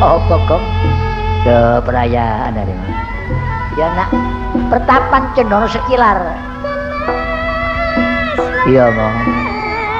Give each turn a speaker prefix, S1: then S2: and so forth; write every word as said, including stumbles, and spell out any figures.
S1: Apa kok? Ke perayaan dari mana? Ya nak, pertapan Cendana Sekilar. Iya, Mong.